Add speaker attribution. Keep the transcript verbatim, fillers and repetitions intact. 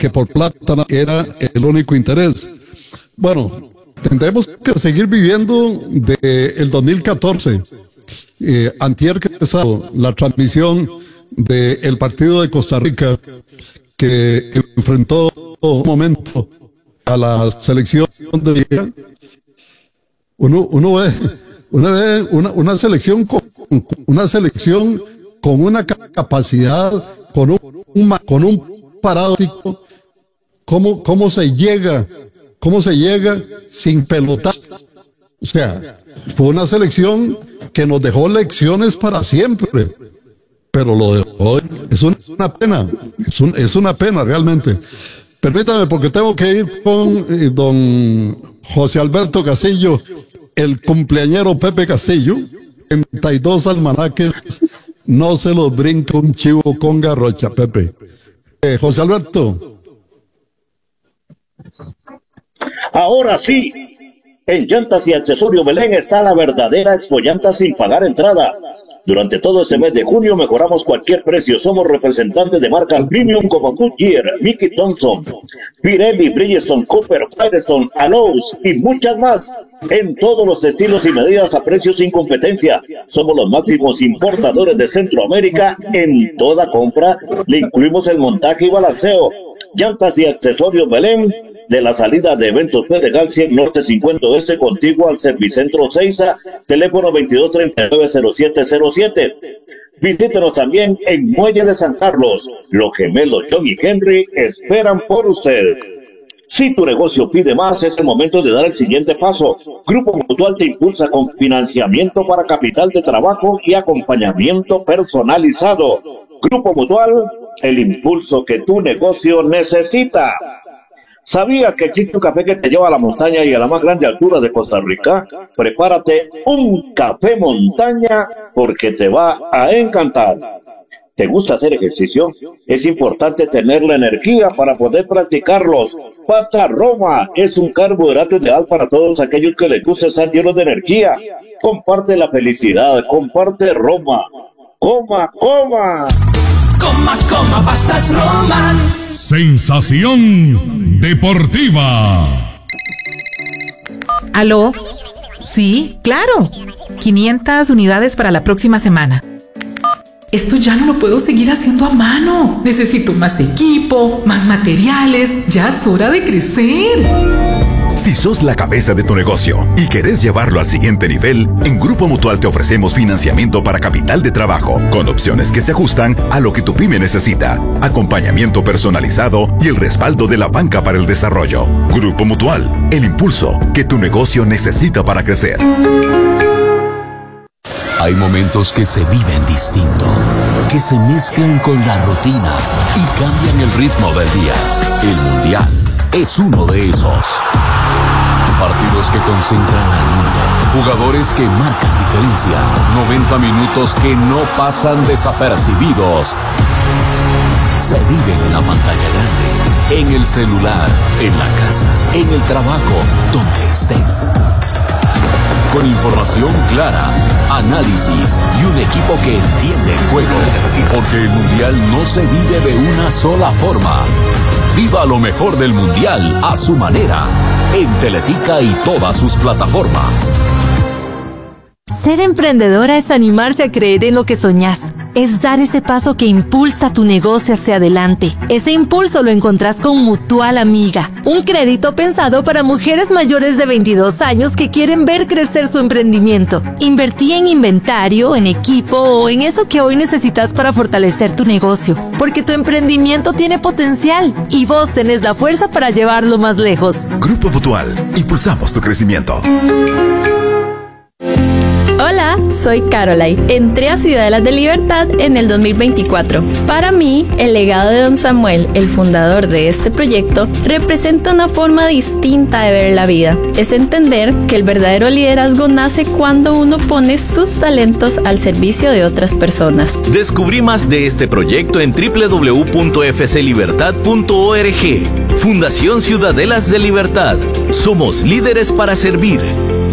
Speaker 1: que por plata era el único interés. Bueno, tendremos que seguir viviendo de el dos mil catorce. Eh, antier que empezó la transmisión del partido de Costa Rica que enfrentó un momento a la selección de Liga. Uno, uno ve, uno ve una, una selección con una selección con una capacidad, con un, con un parásico, cómo, cómo se llega, cómo se llega sin pelotar. O sea, fue una selección que nos dejó lecciones para siempre, pero lo de hoy es una, es una pena, es, un, es una pena realmente. Permítame, porque tengo que ir con eh, don José Alberto Castillo, el cumpleañero Pepe Castillo, treinta y dos almanaques, no se los brinca un chivo con garrocha, Pepe. Eh, José Alberto.
Speaker 2: Ahora sí, en Llantas y Accesorios Belén está la verdadera Expo Llantas sin pagar entrada. Durante todo este mes de junio mejoramos cualquier precio. Somos representantes de marcas premium como Goodyear, Mickey Thompson, Pirelli, Bridgestone, Cooper, Firestone, Alous y muchas más. En todos los estilos y medidas a precios sin competencia. Somos los máximos importadores de Centroamérica. En toda compra le incluimos el montaje y balanceo. Llantas y Accesorios Belén, de la salida de Eventos Pedregal cien Norte cincuenta Oeste, contiguo al Servicentro Seiza, teléfono veintidós treinta y nueve cero siete cero siete. Visítenos también en Muelle de San Carlos. Los gemelos John y Henry esperan por usted. Si tu negocio pide más, es el momento de dar el siguiente paso. Grupo Mutual te impulsa con financiamiento para capital de trabajo y acompañamiento personalizado. Grupo Mutual, el impulso que tu negocio necesita. ¿Sabías que existe un café que te lleva a la montaña y a la más grande altura de Costa Rica? Prepárate un café montaña porque te va a encantar. ¿Te gusta hacer ejercicio? Es importante tener la energía para poder practicarlos. Pasta Roma es un carbohidrato ideal para todos aquellos que les gusta estar llenos de energía. Comparte la felicidad, comparte Roma. ¡Coma, coma!
Speaker 3: Coma, coma, pastas Roma.
Speaker 4: Sensación deportiva.
Speaker 5: ¿Aló? Sí, claro. quinientas unidades para la próxima semana. Esto ya no lo puedo seguir haciendo a mano. Necesito más equipo, más materiales. Ya es hora de crecer.
Speaker 6: Si sos la cabeza de tu negocio y querés llevarlo al siguiente nivel, en Grupo Mutual te ofrecemos financiamiento para capital de trabajo, con opciones que se ajustan a lo que tu pyme necesita, acompañamiento personalizado y el respaldo de la banca para el desarrollo. Grupo Mutual, el impulso que tu negocio necesita para crecer.
Speaker 7: Hay momentos que se viven distinto, que se mezclan con la rutina y cambian el ritmo del día. El Mundial es uno de esos. Partidos que concentran al mundo, jugadores que marcan diferencia, noventa minutos que no pasan desapercibidos. Se viven en la pantalla grande, en el celular, en la casa, en el trabajo, donde estés. Con información clara, análisis y un equipo que entiende el juego. Porque el Mundial no se vive de una sola forma. Viva lo mejor del Mundial a su manera, en Teletica y todas sus plataformas.
Speaker 8: Ser emprendedora es animarse a creer en lo que soñás. Es dar ese paso que impulsa tu negocio hacia adelante. Ese impulso lo encontrás con Mutual Amiga, un crédito pensado para mujeres mayores de veintidós años que quieren ver crecer su emprendimiento. Invertí en inventario, en equipo o en eso que hoy necesitas para fortalecer tu negocio, porque tu emprendimiento tiene potencial y vos tenés la fuerza para llevarlo más lejos.
Speaker 6: Grupo Mutual, impulsamos tu crecimiento.
Speaker 9: Hola, soy Caroline. Entré a Ciudadelas de Libertad en el dos mil veinticuatro. Para mí, el legado de don Samuel, el fundador de este proyecto, representa una forma distinta de ver la vida. Es entender que el verdadero liderazgo nace cuando uno pone sus talentos al servicio de otras personas.
Speaker 10: Descubrí más de este proyecto en doble u doble u doble u punto f c libertad punto org. Fundación Ciudadelas de Libertad. Somos líderes para servir.